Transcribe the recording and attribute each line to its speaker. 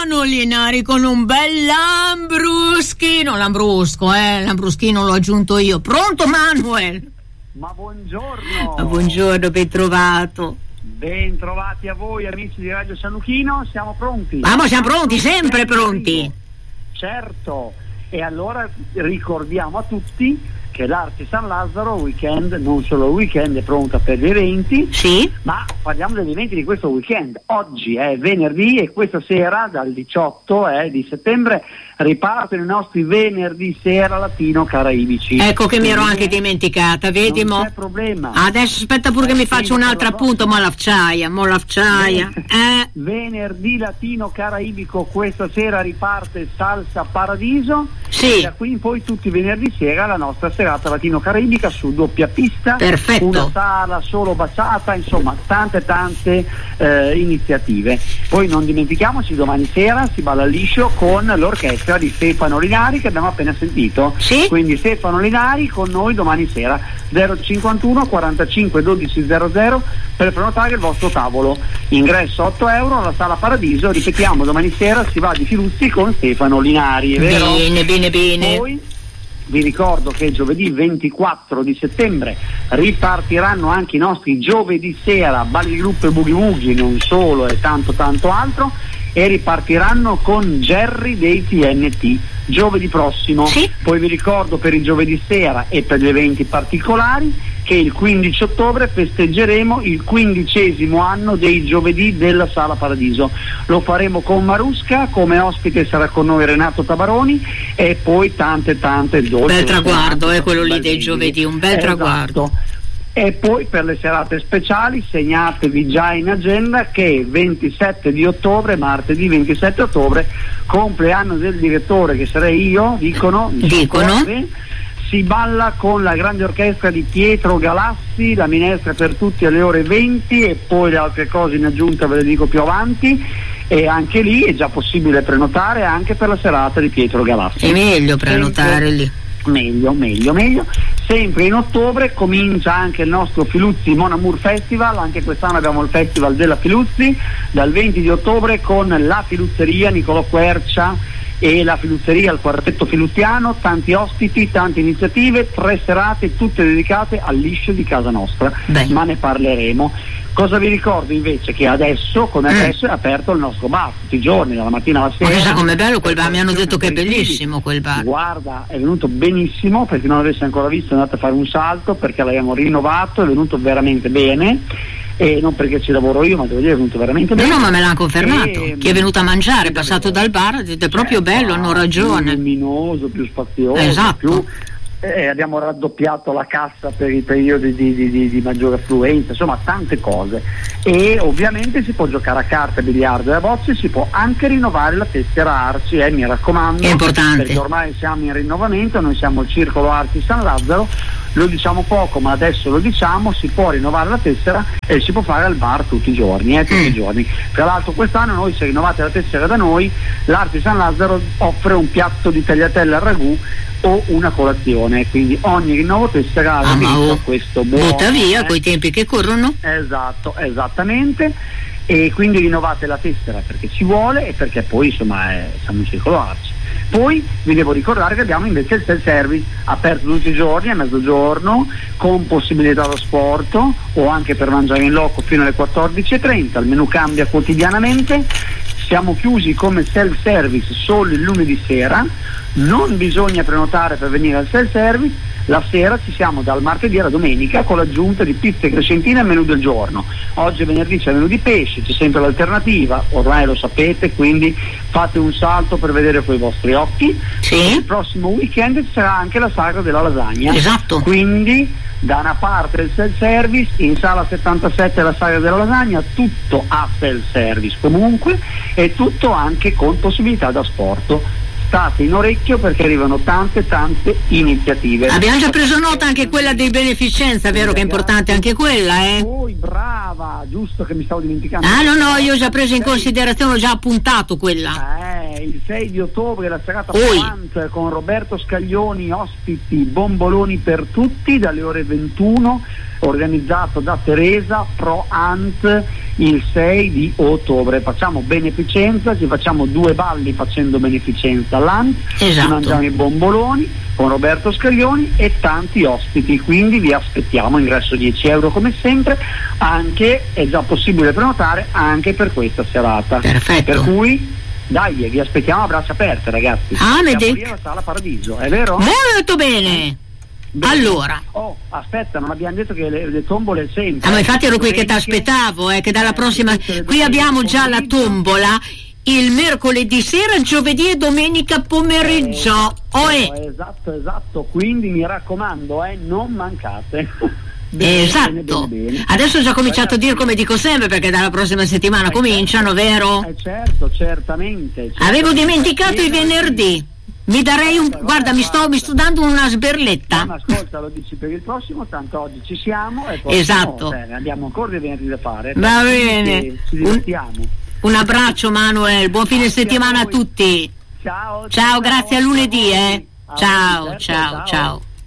Speaker 1: Stefano Linari con un bel lambruschino. Lambruschino l'ho aggiunto io. Pronto, Manuel?
Speaker 2: Ma buongiorno.
Speaker 1: Buongiorno, ben trovato.
Speaker 2: Ben trovati a voi amici di Radio San Luchino, siamo pronti?
Speaker 1: Ma siamo pronti, sempre pronti.
Speaker 2: Certo, e allora ricordiamo a tutti che l'Arte San Lazzaro weekend, non solo weekend, è pronta per gli eventi,
Speaker 1: sì,
Speaker 2: ma parliamo degli eventi di questo weekend. Oggi è venerdì e questa sera, dal 18 di settembre, ripartono i nostri venerdì sera latino-caraibici.
Speaker 1: Ecco che mi ero anche dimenticata, vedi mo?
Speaker 2: Non c'è problema.
Speaker 1: Adesso aspetta pure che mi faccio un altro appunto, mo l'afciaia.
Speaker 2: Venerdì latino-caraibico, questa sera riparte Salsa Paradiso.
Speaker 1: Sì.
Speaker 2: E da qui in poi tutti i venerdì sera la nostra serata latino-caraibica su doppia pista.
Speaker 1: Perfetto.
Speaker 2: Una sala solo baciata, insomma tante iniziative. Poi non dimentichiamoci, domani sera si balla liscio con l'orchestra di Stefano Linari che abbiamo appena sentito.
Speaker 1: Sì.
Speaker 2: Quindi Stefano Linari con noi domani sera 051 45 12 00 per prenotare il vostro tavolo. Ingresso 8 euro alla Sala Paradiso. Ripetiamo, domani sera si va di Filuzzi con Stefano Linari, è vero?
Speaker 1: Bene.
Speaker 2: Poi vi ricordo che giovedì 24 di settembre ripartiranno anche i nostri giovedì sera balli di gruppo e boogie woogie, non solo, e tanto altro, e ripartiranno con Jerry dei TNT giovedì prossimo.
Speaker 1: Sì.
Speaker 2: Poi vi ricordo per il giovedì sera e per gli eventi particolari che il 15 ottobre festeggeremo il 15° anno dei giovedì della Sala Paradiso. Lo faremo con Marusca, come ospite sarà con noi Renato Tabaroni e poi tante dolci.
Speaker 1: Bel traguardo, quello lì dei giovedì, un bel traguardo.
Speaker 2: E poi per le serate speciali segnatevi già in agenda che 27 di ottobre, martedì 27 ottobre, compleanno del direttore che sarei io, dicono. Si balla con la grande orchestra di Pietro Galassi, la minestra per tutti alle ore 20 e poi le altre cose in aggiunta ve le dico più avanti. E anche lì è già possibile prenotare anche per la serata di Pietro Galassi.
Speaker 1: È meglio prenotare lì.
Speaker 2: Meglio. Sempre in ottobre comincia anche il nostro Filuzzi Mon Amour Festival. Anche quest'anno abbiamo il Festival della Filuzzi dal 20 di ottobre con la Filuzzeria Nicolò Quercia e la Filuzzeria al Quartetto Filuziano, tanti ospiti, tante iniziative, 3 serate tutte dedicate al liscio di casa nostra. Ma ne parleremo. Cosa vi ricordo invece? Che adesso, adesso, è aperto il nostro bar tutti i giorni, dalla mattina alla sera.
Speaker 1: Ma chissà com'è bello quel bar, mi hanno detto che è bellissimo quel bar.
Speaker 2: Guarda, è venuto benissimo, per chi non l'avesse ancora visto andate a fare un salto perché l'abbiamo rinnovato, è venuto veramente bene. E non perché ci lavoro io, ma devo dire è venuto veramente bene.
Speaker 1: No, ma me l'hanno confermato. Chi è venuto a mangiare, è passato dal bar, ha detto è proprio bello, hanno ragione.
Speaker 2: Più luminoso, più spazioso,
Speaker 1: esatto.
Speaker 2: Abbiamo raddoppiato la cassa per i periodi di maggiore affluenza, insomma tante cose. E ovviamente si può giocare a carte, biliardo e a bocce, si può anche rinnovare la tessera Arci, mi raccomando,
Speaker 1: è importante,
Speaker 2: perché ormai siamo in rinnovamento, noi siamo il Circolo Arci San Lazzaro. Lo diciamo poco, ma adesso lo diciamo, si può rinnovare la tessera e si può fare al bar tutti i giorni, i giorni. Tra l'altro quest'anno noi, se rinnovate la tessera da noi, l'Arte San Lazzaro offre un piatto di tagliatelle al ragù o una colazione, quindi ogni rinnovo tessera ha questo buono.
Speaker 1: Butta via coi tempi che corrono.
Speaker 2: Esatto, esattamente. E quindi rinnovate la tessera perché ci vuole e perché poi insomma siamo in Circolo Arci. Poi vi devo ricordare che abbiamo invece il self-service aperto tutti i giorni a mezzogiorno con possibilità da sporto o anche per mangiare in loco fino alle 14:30. Il menù cambia quotidianamente. Siamo chiusi come self-service solo il lunedì sera, non bisogna prenotare per venire al self-service. La sera ci siamo dal martedì alla domenica con l'aggiunta di pizze crescentine al menù del giorno. Oggi è venerdì, c'è il menù di pesce, c'è sempre l'alternativa, ormai lo sapete, quindi fate un salto per vedere con i vostri occhi.
Speaker 1: Sì.
Speaker 2: Il prossimo weekend ci sarà anche la sagra della lasagna.
Speaker 1: Esatto.
Speaker 2: Quindi da una parte il self-service, in sala 77 la sagra della lasagna, tutto a self-service comunque e tutto anche con possibilità da sport. State in orecchio perché arrivano tante iniziative.
Speaker 1: Abbiamo già preso nota anche quella di beneficenza, vero che è importante anche quella,
Speaker 2: Poi brava, giusto che mi stavo dimenticando.
Speaker 1: No, io ho già preso in considerazione, ho già appuntato quella.
Speaker 2: il 6 di ottobre la serata Ant con Roberto Scaglioni, ospiti, bomboloni per tutti dalle ore 21, organizzato da Teresa, Pro Ant, il 6 di ottobre. Facciamo beneficenza, ci facciamo 2 balli facendo beneficenza all'Ant, ci mangiamo i bomboloni con Roberto Scaglioni e tanti ospiti, quindi vi aspettiamo, ingresso 10 euro come sempre, anche è già possibile prenotare anche per questa serata.
Speaker 1: Perfetto.
Speaker 2: Per cui dai, vi aspettiamo a braccia aperte, ragazzi. La Sala Paradiso, è vero?
Speaker 1: Molto bene. Bene. Allora,
Speaker 2: aspetta, non abbiamo detto che le tombole sempre.
Speaker 1: Ma infatti ero qui che ti aspettavo, che dalla prossima. Qui abbiamo già la tombola il mercoledì sera, il giovedì e domenica pomeriggio.
Speaker 2: Esatto, quindi mi raccomando, non mancate.
Speaker 1: Esatto. Bene. Adesso ho già cominciato a dire come dico sempre, perché dalla prossima settimana cominciano, vero?
Speaker 2: Certo, certamente.
Speaker 1: Avevo dimenticato i venerdì. Mi darei guarda, mi sto dando una sberletta.
Speaker 2: Ma ascolta, lo dici per il prossimo, tanto oggi ci siamo e poi abbiamo ancora dei venerdì da fare.
Speaker 1: Va bene.
Speaker 2: Ci divertiamo.
Speaker 1: Un abbraccio, Manuel, buon fine settimana a tutti.
Speaker 2: Ciao,
Speaker 1: grazie, a lunedì, Ciao.